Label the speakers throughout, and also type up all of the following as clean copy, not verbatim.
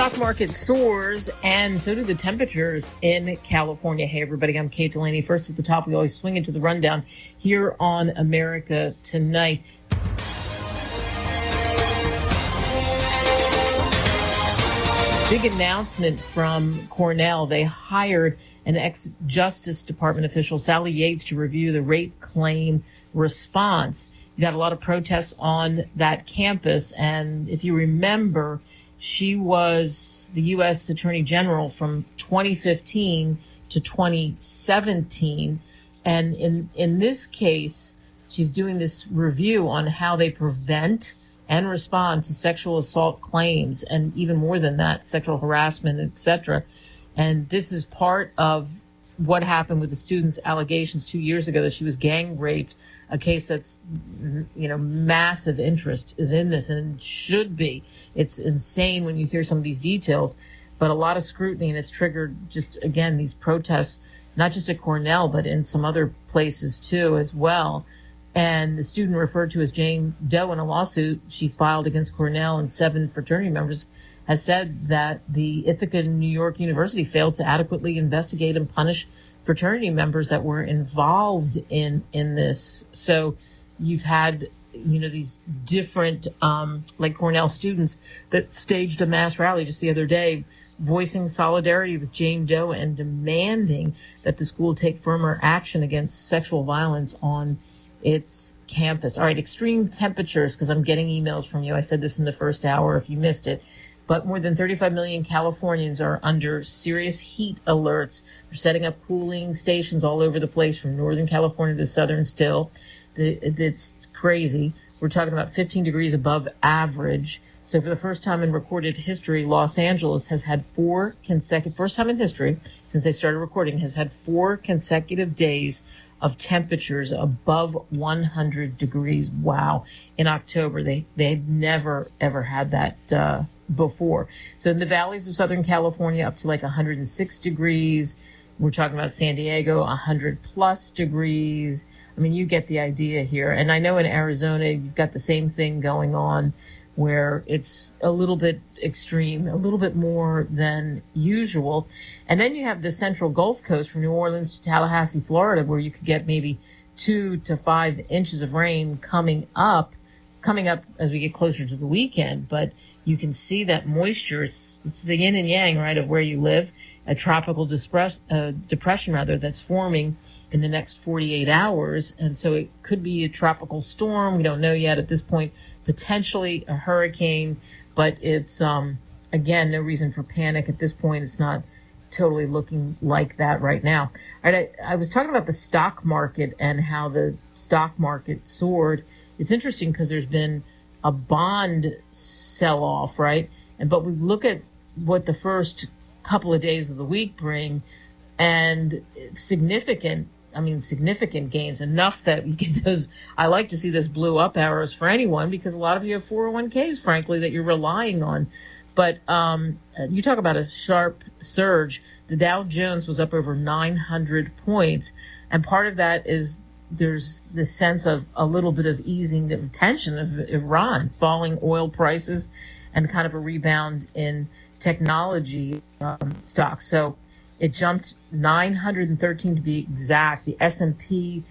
Speaker 1: stock market soars, and so do the temperatures in California. Hey, everybody, I'm Kate Delaney. First at the top, we always swing into the rundown here on America Tonight. Big announcement from Cornell. They hired an ex-Justice Department official, Sally Yates, to review the rape claim response. You've had a lot of protests on that campus, and if you remember, she was the U.S. Attorney General from 2015 to 2017. And in this case, she's doing this review on how they prevent and respond to sexual assault claims, and even more than that, sexual harassment, etc. And this is part of what happened with the student's allegations 2 years ago that she was gang raped, a case that's, massive interest is in this and should be. It's insane when you hear some of these details, but a lot of scrutiny, and it's triggered just, again, these protests, not just at Cornell, but in some other places too as well. And the student referred to as Jane Doe in a lawsuit she filed against Cornell and 7 fraternity members has said that the Ithaca New York University failed to adequately investigate and punish fraternity members that were involved in this. So you've had, these different, like Cornell students that staged a mass rally just the other day, voicing solidarity with Jane Doe and demanding that the school take firmer action against sexual violence on its campus. All right, extreme temperatures, because I'm getting emails from you. I said this in the first hour if you missed it. But more than 35 million Californians are under serious heat alerts. They're setting up cooling stations all over the place from Northern California to Southern still. It's crazy. We're talking about 15 degrees above average. So for the first time in recorded history, Los Angeles has had first time in history since they started recording, has had 4 consecutive days of temperatures above 100 degrees. Wow. In October, they've never, ever had that before. So in the valleys of Southern California, up to like 106 degrees. We're talking about San Diego, 100 plus degrees. I mean, you get the idea here. And I know in Arizona, you've got the same thing going on where it's a little bit extreme, a little bit more than usual. And then you have the central Gulf Coast from New Orleans to Tallahassee, Florida, where you could get maybe 2 to 5 inches of rain coming up as we get closer to the weekend. But you can see that moisture. It's the yin and yang, right, of where you live. A tropical depression that's forming in the next 48 hours. And so it could be a tropical storm. We don't know yet at this point. Potentially a hurricane, but it's, again, no reason for panic at this point. It's not totally looking like that right now. All right, I was talking about the stock market and how the stock market soared. It's interesting because there's been a bond sell-off, right? But we look at what the first couple of days of the week bring, and significant gains, enough that you get those. I like to see those blue up arrows for anyone, because a lot of you have 401ks, frankly, that you're relying on. But you talk about a sharp surge. The Dow Jones was up over 900 points, and part of that is there's this sense of a little bit of easing of tension of Iran, falling oil prices, and kind of a rebound in technology stocks. So it jumped 913 to be exact. The S&P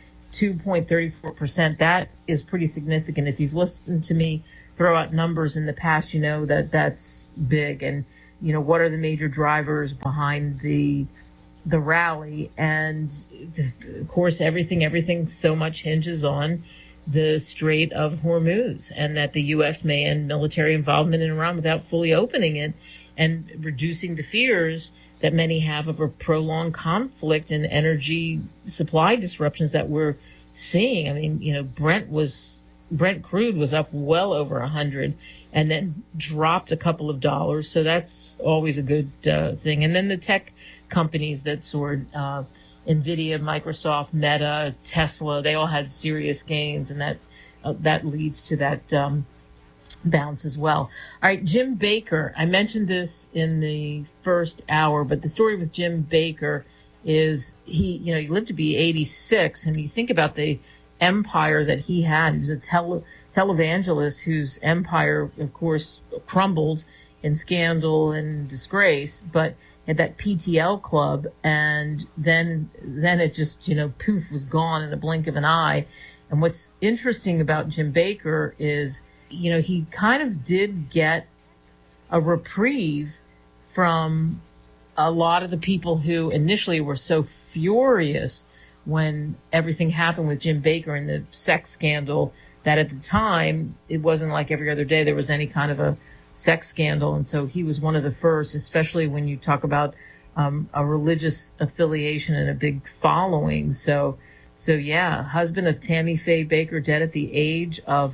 Speaker 1: 2.34%. That is pretty significant. If you've listened to me throw out numbers in the past, you know that that's big. And, what are the major drivers behind the rally? And, of course, everything so much hinges on the Strait of Hormuz, and that the U.S. may end military involvement in Iran without fully opening it and reducing the fears that many have of a prolonged conflict and energy supply disruptions that we're seeing. I mean, Brent crude was up well over 100 and then dropped a couple of dollars. So that's always a good thing. And then the tech companies that soared, NVIDIA, Microsoft, Meta, Tesla, they all had serious gains, and that leads to that bounce as well. All right, Jim Baker. I mentioned this in the first hour, but the story with Jim Baker is he lived to be 86, and you think about the empire that he had. He was a televangelist whose empire, of course, crumbled in scandal and disgrace, but had that PTL club, and then it just, poof, was gone in a blink of an eye. And what's interesting about Jim Bakker is, he kind of did get a reprieve from a lot of the people who initially were so furious when everything happened with Jim Bakker and the sex scandal, that at the time, it wasn't like every other day there was any kind of a sex scandal. And so he was one of the first, especially when you talk about a religious affiliation and a big following. So yeah, husband of Tammy Faye Bakker, dead at the age of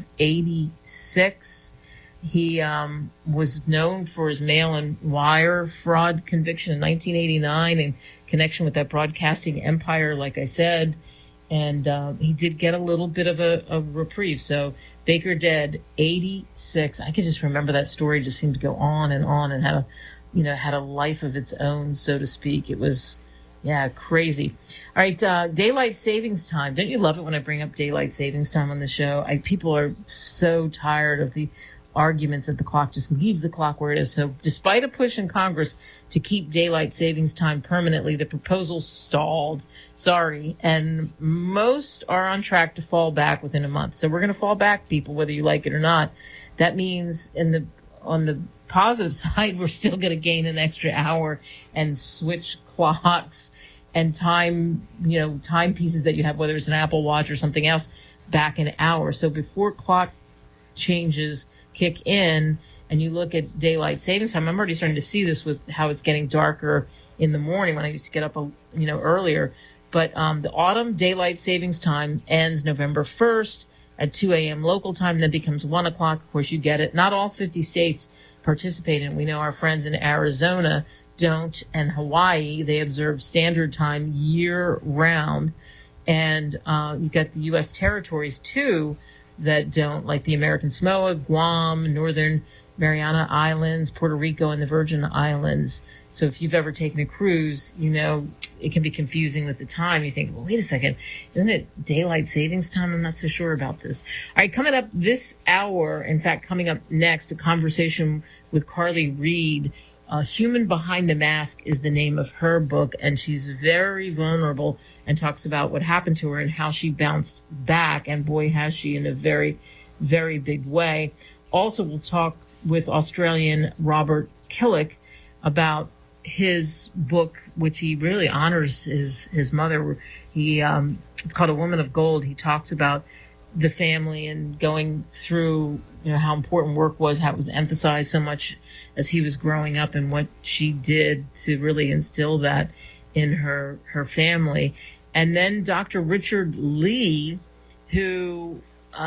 Speaker 1: 86. He was known for his mail and wire fraud conviction in 1989 in connection with that broadcasting empire, like I said. And he did get a little bit of a reprieve. So Bakker dead, 86. I could just remember that story just seemed to go on and had a life of its own, so to speak. It was, crazy. All right, daylight savings time. Don't you love it when I bring up daylight savings time on the show? People are so tired of the arguments at the clock. Just leave the clock where it is. So despite a push in Congress to keep daylight savings time permanently, the proposal stalled. Sorry. And most are on track to fall back within a month. So we're going to fall back, people, whether you like it or not. That means on the positive side, we're still going to gain an extra hour and switch clocks and time pieces that you have, whether it's an Apple Watch or something else, back an hour. So before clock changes kick in and you look at daylight savings time, I'm already starting to see this with how it's getting darker in the morning when I used to get up earlier. But the autumn daylight savings time ends November 1st at 2 a.m. local time, and then becomes 1 o'clock. Of course, you get it. Not all 50 states participate in it. We know our friends in Arizona don't, and Hawaii, they observe standard time year round. And you've got the U.S. territories, too, that don't, like the American Samoa, Guam, Northern Mariana Islands, Puerto Rico, and the Virgin Islands. So if you've ever taken a cruise, it can be confusing with the time. You think, well, wait a second, isn't it daylight savings time? I'm not so sure about this. All right, coming up this hour, in fact, coming up next, a conversation with Carly Reed. Human Behind the Mask is the name of her book, and she's very vulnerable and talks about what happened to her and how she bounced back, and boy, has she, in a very, very big way. Also, we'll talk with Australian Robert Killick about his book, which he really honors his mother. It's called A Woman of Gold. He talks about the family and going through, how important work was, how it was emphasized so much as he was growing up, and what she did to really instill that in her family. And then Dr. Richard Lee, who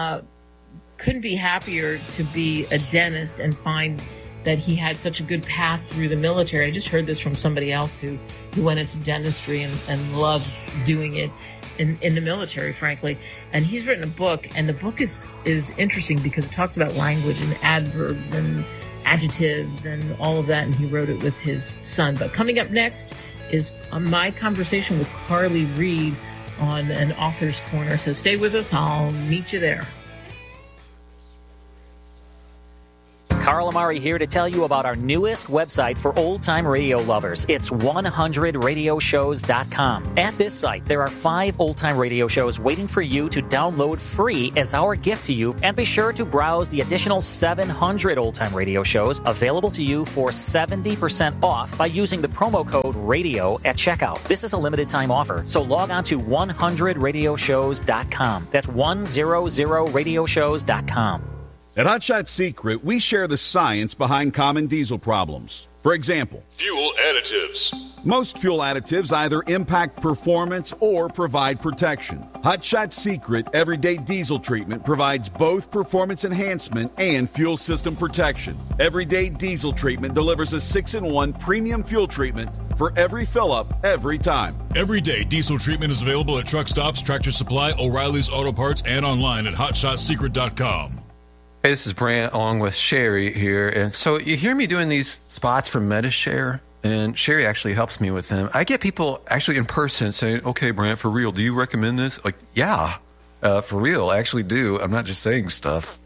Speaker 1: couldn't be happier to be a dentist and find that he had such a good path through the military. I just heard this from somebody else who went into dentistry and loves doing it in the military, frankly. And he's written a book, and the book is interesting because it talks about language and adverbs and adjectives and all of that, and he wrote it with his son. But coming up next is my conversation with Carly Reed on an author's corner. So stay with us. I'll meet you there.
Speaker 2: Carl Amari here to tell you about our newest website for old-time radio lovers. It's 100radioshows.com. At this site, there are 5 old-time radio shows waiting for you to download free as our gift to you, and be sure to browse the additional 700 old-time radio shows available to you for 70% off by using the promo code RADIO at checkout. This is a limited-time offer, so log on to 100radioshows.com. That's 100radioshows.com.
Speaker 3: At Hot Shot Secret, we share the science behind common diesel problems. For example,
Speaker 4: fuel additives.
Speaker 3: Most fuel additives either impact performance or provide protection. Hot Shot Secret Everyday Diesel Treatment provides both performance enhancement and fuel system protection. Everyday Diesel Treatment delivers a 6-in-1 premium fuel treatment for every fill-up, every time.
Speaker 4: Everyday Diesel Treatment is available at truck stops, Tractor Supply, O'Reilly's Auto Parts, and online at HotShotSecret.com.
Speaker 5: Hey, this is Brant along with Sherry here. And so you hear me doing these spots for MediShare, and Sherry actually helps me with them. I get people actually in person saying, okay, Brant, for real, do you recommend this? Like, yeah, for real, I actually do. I'm not just saying stuff.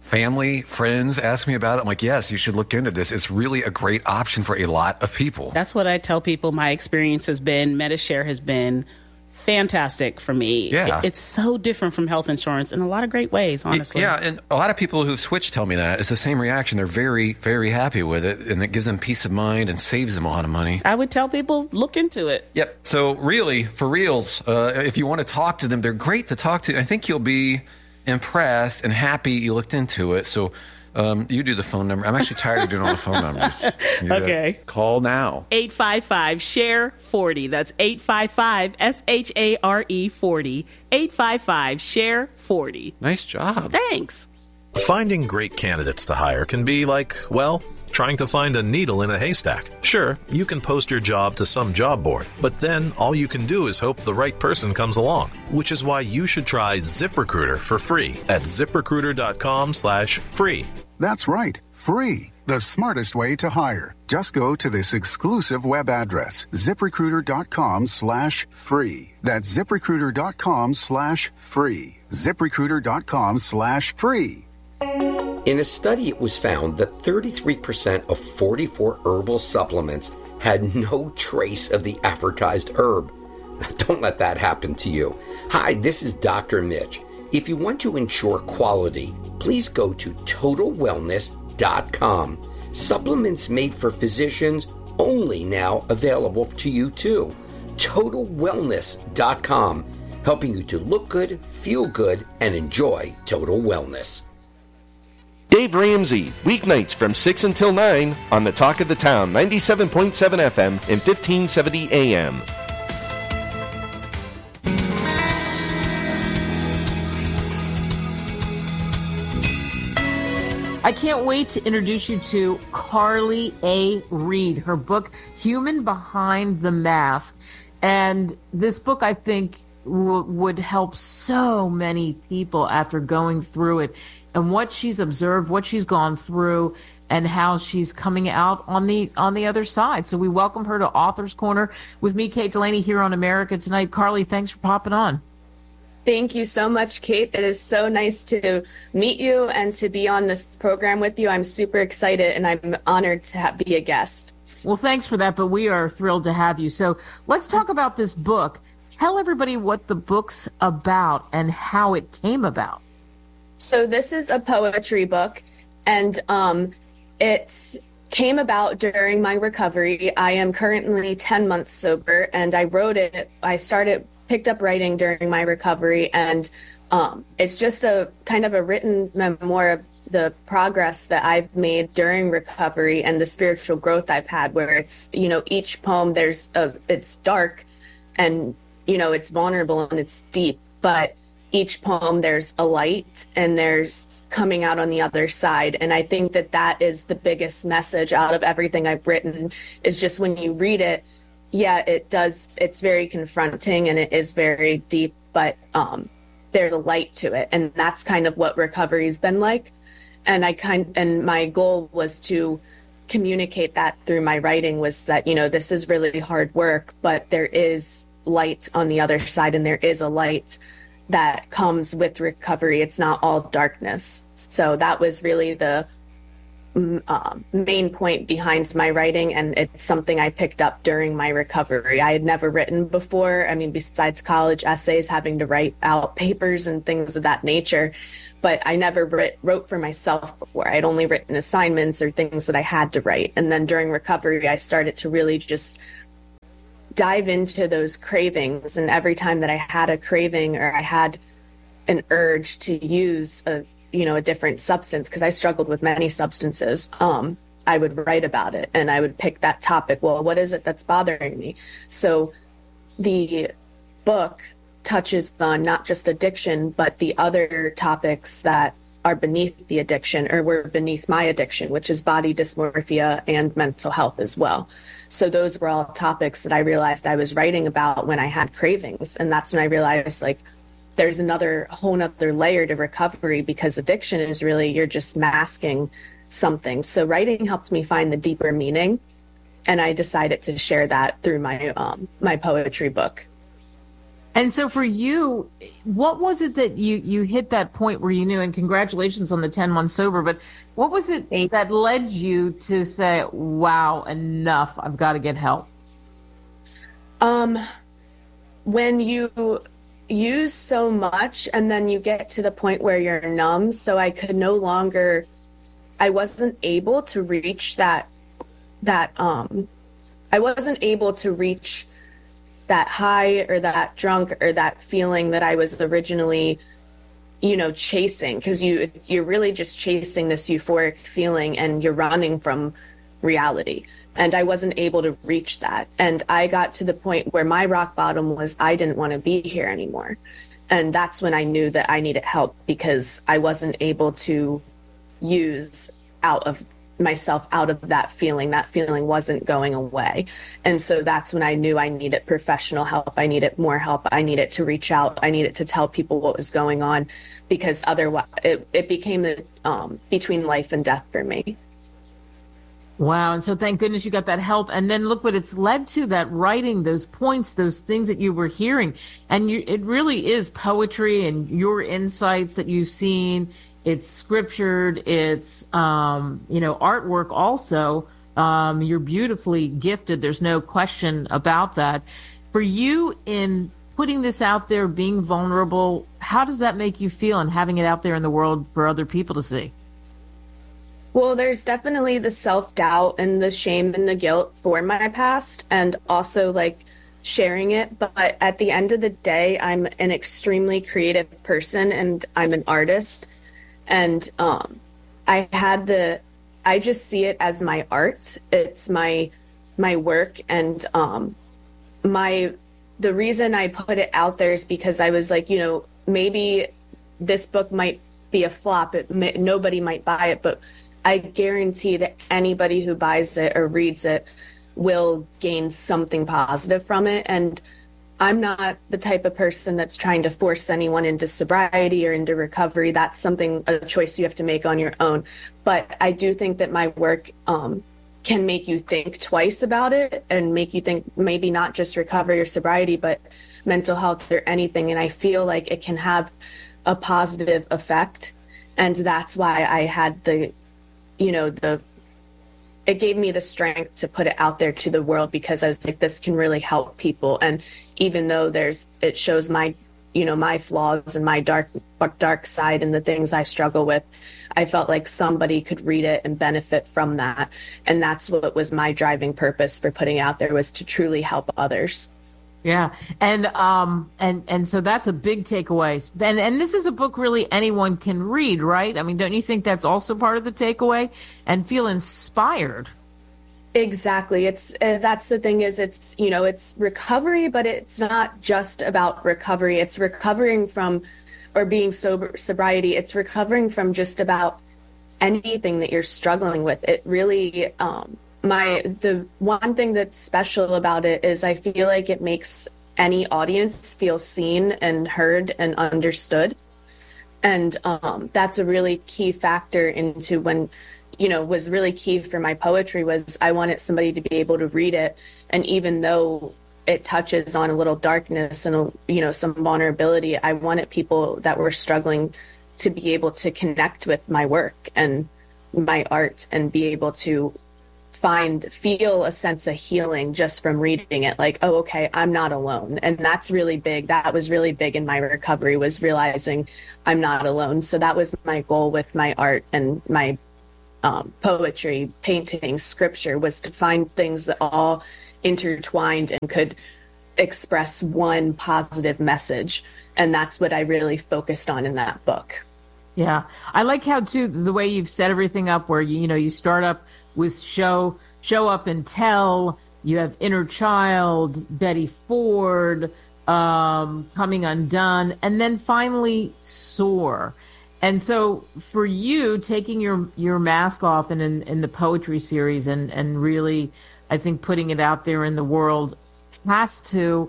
Speaker 5: family, friends ask me about it. I'm like, yes, you should look into this. It's really a great option for a lot of people.
Speaker 6: That's what I tell people. My experience has been, Medi-Share has been fantastic for me.
Speaker 5: Yeah.
Speaker 6: It's so different from health insurance in a lot of great ways, honestly.
Speaker 5: Yeah, and a lot of people who've switched tell me that. It's the same reaction. They're very, very happy with it, and it gives them peace of mind and saves them a lot of money.
Speaker 6: I would tell people, look into it.
Speaker 5: Yep. So really, for reals, if you want to talk to them, they're great to talk to. I think you'll be impressed and happy you looked into it. So you do the phone number. I'm actually tired of doing all the phone numbers.
Speaker 6: Okay.
Speaker 5: Call now.
Speaker 6: 855-SHARE-40. That's 855-SHARE 40. 855-SHARE-40.
Speaker 5: Nice job.
Speaker 6: Thanks.
Speaker 7: Finding great candidates to hire can be like, well, trying to find a needle in a haystack. Sure, you can post your job to some job board, but then all you can do is hope the right person comes along, which is why you should try ZipRecruiter for free at ZipRecruiter.com/free.
Speaker 8: That's right, free. The smartest way to hire. Just go to this exclusive web address, ZipRecruiter.com/free. That's ZipRecruiter.com/free. ZipRecruiter.com/free.
Speaker 9: In a study, it was found that 33% of 44 herbal supplements had no trace of the advertised herb. Don't let that happen to you. Hi, this is Dr. Mitch. If you want to ensure quality, please go to TotalWellness.com. Supplements made for physicians only now available to you too. TotalWellness.com, helping you to look good, feel good, and enjoy total wellness.
Speaker 10: Dave Ramsey, weeknights from 6 until 9 on the Talk of the Town, 97.7 FM and 1570 AM.
Speaker 1: I can't wait to introduce you to Carly A. Reed, her book, Human Behind the Mask. And this book, I think, would help so many people after going through it, and what she's observed, what she's gone through, and how she's coming out on the other side. So we welcome her to Author's Corner with me, Kate Delaney, here on America Tonight. Carly, thanks for popping on.
Speaker 11: Thank you so much, Kate. It is so nice to meet you and to be on this program with you. I'm super excited, and I'm honored to be a guest.
Speaker 1: Well, thanks for that, but we are thrilled to have you. So let's talk about this book. Tell everybody what the book's about and how it came about.
Speaker 11: So this is a poetry book, and it came about during my recovery. I am currently 10 months sober, and I wrote it. Picked up writing during my recovery, and it's just a kind of a written memoir of the progress that I've made during recovery and the spiritual growth I've had, where it's, each poem, it's dark and, it's vulnerable and it's deep, but each poem there's a light and there's coming out on the other side. And I think that is the biggest message out of everything I've written, is just when you read it, yeah, it's very confronting and it is very deep, but there's a light to it. And that's kind of what recovery's been like. And my goal was to communicate that through my writing, was that, this is really hard work, but there is light on the other side, and there is a light that comes with recovery. It's not all darkness. So that was really the main point behind my writing, and it's something I picked up during my recovery. I had never written before. I mean, besides college essays, having to write out papers and things of that nature, but I never wrote for myself before. I'd only written assignments or things that I had to write. And then during recovery, I started to really just dive into those cravings. And every time that I had a craving or I had an urge to use a different substance, because I struggled with many substances, I would write about it and I would pick that topic. Well, what is it that's bothering me? So the book touches on not just addiction, but the other topics that are beneath the addiction, or were beneath my addiction, which is body dysmorphia and mental health as well. So those were all topics that I realized I was writing about when I had cravings. And that's when I realized, there's another whole nother layer to recovery, because addiction is really, you're just masking something. So writing helped me find the deeper meaning, and I decided to share that through my my poetry book.
Speaker 1: And so for you, what was it that you hit that point where you knew, and congratulations on the 10 months sober, but what was it that led you to say, wow, enough, I've got to get help?
Speaker 11: When you use so much and then you get to the point where you're numb, so I wasn't able to reach that high or that drunk or that feeling that I was originally, chasing, because you're really just chasing this euphoric feeling and you're running from reality. And I wasn't able to reach that. And I got to the point where my rock bottom was I didn't want to be here anymore. And that's when I knew that I needed help, because I wasn't able to use myself out of that feeling. That feeling wasn't going away. And so that's when I knew I needed professional help. I needed more help. I needed to reach out. I needed to tell people what was going on, because otherwise it became between life and death for me.
Speaker 1: Wow. And so thank goodness you got that help. And then look what it's led to, that writing, those points, those things that you were hearing. And it really is poetry and your insights that you've seen. It's scriptured. It's, artwork also. You're beautifully gifted. There's no question about that. For you, in putting this out there, being vulnerable, how does that make you feel, and having it out there in the world for other people to see?
Speaker 11: Well, there's definitely the self-doubt and the shame and the guilt for my past, and also sharing it. But at the end of the day, I'm an extremely creative person and I'm an artist. And I just see it as my art. It's my work. And the reason I put it out there is because I was maybe this book might be a flop. Nobody might buy it, but I guarantee that anybody who buys it or reads it will gain something positive from it. And I'm not the type of person that's trying to force anyone into sobriety or into recovery. That's a choice you have to make on your own. But I do think that my work can make you think twice about it, and make you think maybe not just recovery or sobriety, but mental health or anything. And I feel like it can have a positive effect. And that's why I had it gave me the strength to put it out there to the world, because I was like, this can really help people. And even though it shows my flaws and my dark side and the things I struggle with, I felt like somebody could read it and benefit from that. And that's what was my driving purpose for putting it out there, was to truly help others.
Speaker 1: Yeah. And so that's a big takeaway. And this is a book really anyone can read, right? I mean, don't you think that's also part of the takeaway, and feel inspired?
Speaker 11: Exactly. That's the thing, is it's recovery, but it's not just about recovery. It's recovering from, or being sobriety. It's recovering from just about anything that you're struggling with. It really, the one thing that's special about it is I feel like it makes any audience feel seen and heard and understood. And that's a really key factor into when, was really key for my poetry, was I wanted somebody to be able to read it. And even though it touches on a little darkness and, some vulnerability, I wanted people that were struggling to be able to connect with my work and my art, and be able to feel a sense of healing just from reading it. Like, oh, okay, I'm not alone. And that's really big. That was really big in my recovery, was realizing I'm not alone. So that was my goal with my art and my poetry, painting, scripture, was to find things that all intertwined and could express one positive message. And that's what I really focused on in that book.
Speaker 1: Yeah. I like how, too, the way you've set everything up, where, you start up with show up and tell, you have Inner Child, Betty Ford, Coming Undone, and then finally Soar. And so for you, taking your mask off in the poetry series and really, I think, putting it out there in the world has to,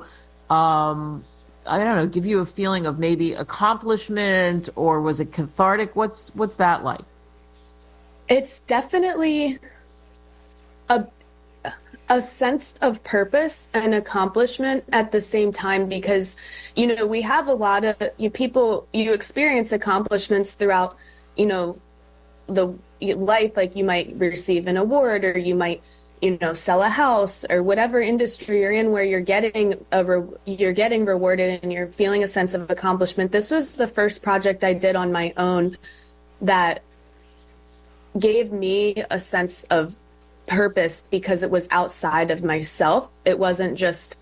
Speaker 1: give you a feeling of maybe accomplishment, or was it cathartic? What's that like?
Speaker 11: It's definitely a sense of purpose and accomplishment at the same time, because, we have a lot of people, you experience accomplishments throughout, the life, like you might receive an award, or you might, sell a house, or whatever industry you're in where you're getting rewarded and you're feeling a sense of accomplishment. This was the first project I did on my own that gave me a sense of purpose, because it was outside of myself. It wasn't just,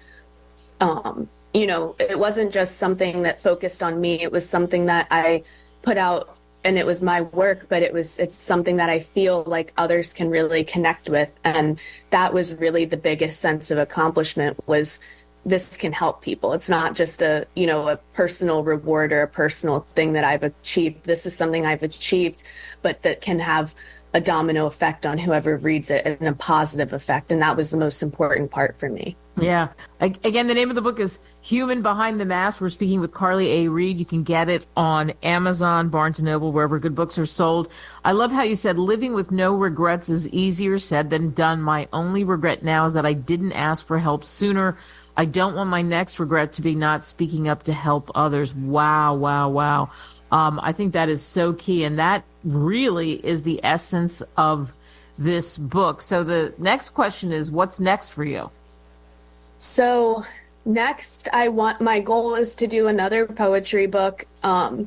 Speaker 11: it wasn't just something that focused on me. It was something that I put out, and it was my work, but it's something that I feel like others can really connect with. And that was really the biggest sense of accomplishment, was this can help people. It's not just a personal reward or a personal thing that I've achieved. This is something I've achieved, but that can have a domino effect on whoever reads it, and a positive effect. And that was the most important part for me.
Speaker 1: Yeah. Again, the name of the book is Human Behind the Mask. We're speaking with Carly A. Reed. You can get it on Amazon, Barnes & Noble, wherever good books are sold. I love how you said living with no regrets is easier said than done. My only regret now is that I didn't ask for help sooner. I don't want my next regret to be not speaking up to help others. Wow, wow, wow. I think that is so key, and that really is the essence of this book. So the next question is, what's next for you?
Speaker 11: So next, my goal is to do another poetry book. I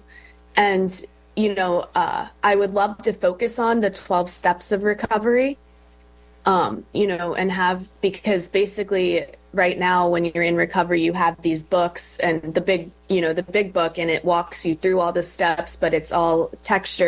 Speaker 11: would love to focus on the 12 steps of recovery, because basically right now when you're in recovery, you have these books and the big book, and it walks you through all the steps, but it's all text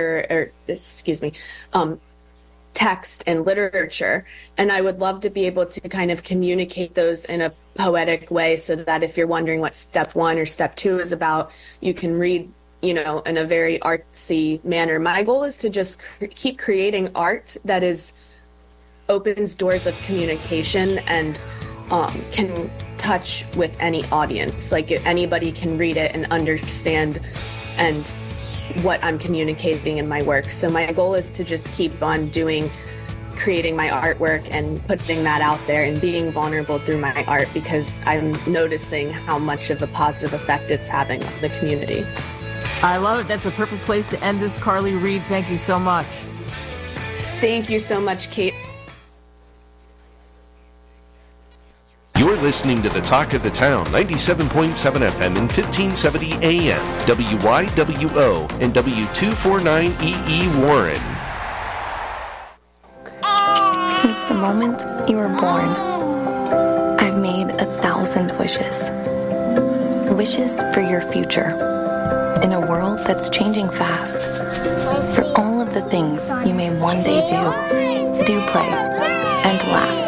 Speaker 11: and literature. And I would love to be able to kind of communicate those in a poetic way, so that if you're wondering what step 1 or step 2 is about, you can read, in a very artsy manner. My goal is to just keep creating art that opens doors of communication and can touch with any audience. Like anybody can read it and understand and what I'm communicating in my work. So my goal is to just keep on creating my artwork and putting that out there and being vulnerable through my art, because I'm noticing how much of a positive effect it's having on the community.
Speaker 1: I love it. That's a perfect place to end this. Carly Reed, thank you so much.
Speaker 11: Thank you so much, Kate.
Speaker 10: You're listening to the Talk of the Town, 97.7 FM and 1570 AM, WYWO and W249EE Warren.
Speaker 12: Since the moment you were born, I've made 1,000 wishes. Wishes for your future, in a world that's changing fast. For all of the things you may one day do play and laugh.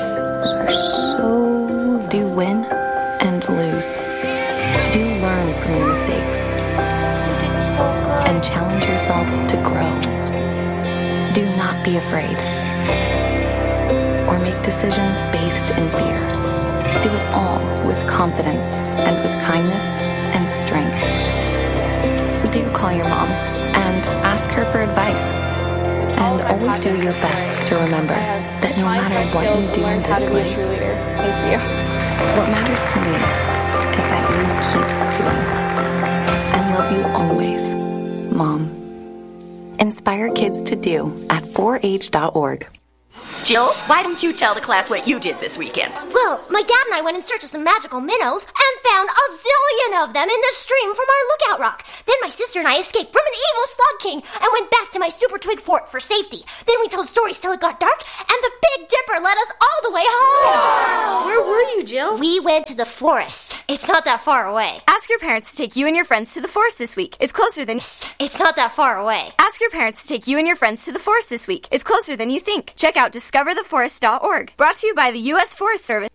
Speaker 12: Do win and lose. Do learn from your mistakes. And challenge yourself to grow. Do not be afraid. Or make decisions based in fear. Do it all with confidence and with kindness and strength. Do call your mom and ask her for advice. And always do your best to remember that no matter what you do in this life,
Speaker 11: thank you.
Speaker 12: What matters to me is that you keep doing. I love you always, Mom. Inspire kids to do at 4h.org.
Speaker 13: Jill, why don't you tell the class what you did this weekend?
Speaker 14: Well, my dad and I went in search of some magical minnows and found a zillion of them in the stream from our lookout rock. Then my sister and I escaped from an evil slug king and went back to my super twig fort for safety. Then we told stories till it got dark, and the Big Dipper led us all the way home.
Speaker 13: Wow. Where were you, Jill?
Speaker 14: We went to the forest. It's not that far away.
Speaker 15: Ask your parents to take you and your friends to the forest this week. It's closer than...
Speaker 14: It's not that far away.
Speaker 15: Ask your parents to take you and your friends to the forest this week. It's closer than you think. Check out discovertheforest.org. Brought to you by the U.S. Forest Service.